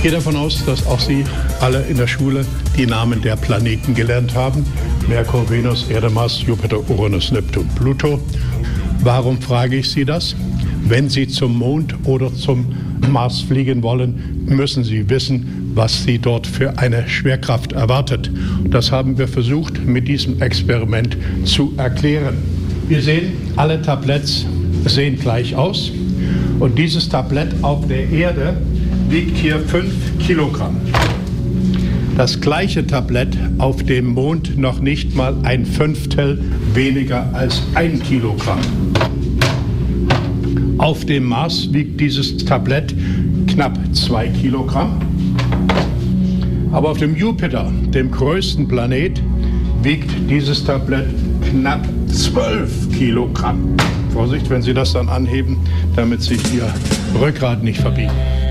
Ich gehe davon aus, dass auch Sie alle in der Schule die Namen der Planeten gelernt haben. Merkur, Venus, Erde, Mars, Jupiter, Uranus, Neptun, Pluto. Warum frage ich Sie das? Wenn Sie zum Mond oder zum Mars fliegen wollen, müssen Sie wissen, was Sie dort für eine Schwerkraft erwartet. Das haben wir versucht, mit diesem Experiment zu erklären. Wir sehen, alle Tabletts sehen gleich aus. Und dieses Tablett auf der Erde wiegt hier 5 Kilogramm. Das gleiche Tablett auf dem Mond noch nicht mal ein Fünftel weniger als 1 Kilogramm. Auf dem Mars wiegt dieses Tablett knapp 2 Kilogramm. Aber auf dem Jupiter, dem größten Planet, wiegt dieses Tablett knapp 12 Kilogramm. Vorsicht, wenn Sie das dann anheben, damit sich Ihr Rückgrat nicht verbiegt.